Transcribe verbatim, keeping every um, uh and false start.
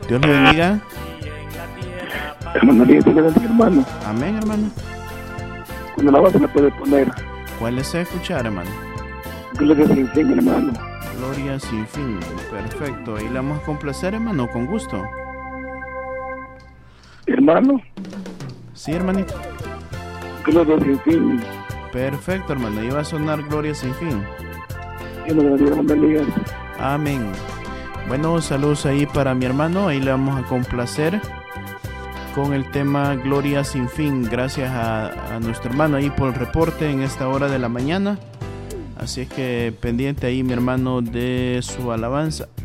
Dios le bendiga. Hermano, Dios te bendiga, hermano. Amén, hermano. Cuando la base la puede poner. ¿Cuál desea escuchar, hermano? Gloria sin fin, hermano. Gloria sin fin. Perfecto. Ahí la vamos a complacer, hermano, con gusto. Hermano. Sí, hermanito. Gloria sin fin. Perfecto, hermano. Ahí va a sonar Gloria sin fin. Dios me bendiga, hermano Elías. Amén. Bueno, saludos ahí para mi hermano. Ahí le vamos a complacer con el tema Gloria sin fin. Gracias a, a nuestro hermano ahí por el reporte en esta hora de la mañana. Así es que pendiente ahí mi hermano de su alabanza.